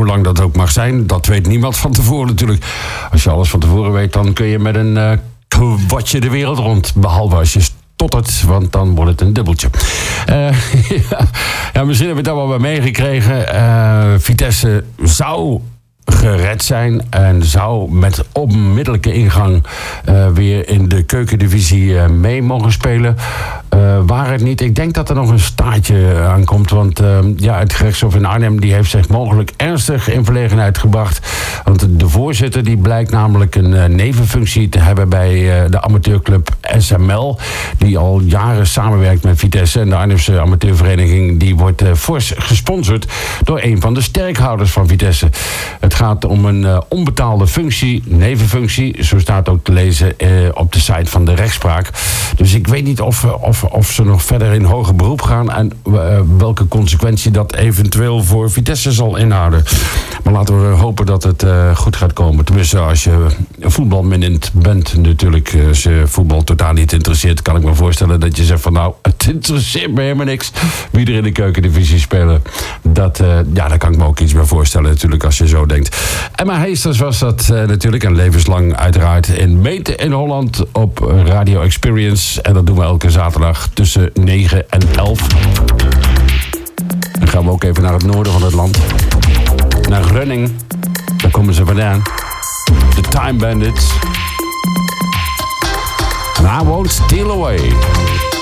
hoe lang dat ook mag zijn, dat weet niemand van tevoren natuurlijk. Als je alles van tevoren weet, dan kun je met een kwartje de wereld rond. Behalve als je stottert, want dan wordt het een dubbeltje. Ja, misschien heb je het daar wel bij meegekregen. Vitesse zou gered zijn en zou met onmiddellijke ingang weer in de keukendivisie mee mogen spelen. Waar het niet. Ik denk dat er nog een staartje aankomt, want het gerechtshof in Arnhem die heeft zich mogelijk ernstig in verlegenheid gebracht. Want de voorzitter die blijkt namelijk een nevenfunctie te hebben bij de amateurclub SML, die al jaren samenwerkt met Vitesse. En de Arnhemse amateurvereniging die wordt fors gesponsord door een van de sterkhouders van Vitesse. Het gaat om een onbetaalde functie, nevenfunctie. Zo staat ook te lezen op de site van de rechtspraak. Dus ik weet niet of ze nog verder in hoger beroep gaan en welke consequentie dat eventueel voor Vitesse zal inhouden. Maar laten we hopen dat het goed gaat komen. Tenminste, als je voetbalminnend bent natuurlijk, als je voetbal totaal niet interesseert, kan ik me voorstellen dat je zegt van nou, het interesseert me helemaal niks wie er in de keukendivisie spelen. Daar kan ik me ook iets bij voorstellen natuurlijk als je zo denkt. Emma Heesters was dat natuurlijk en levenslang uiteraard in Meeten in Holland op Radio Experience. En dat doen we elke zaterdag tussen 9 en 11. Dan gaan we ook even naar het noorden van het land. Naar Running. Daar komen ze vandaan. The Time Bandits. And I Won't Steal Away.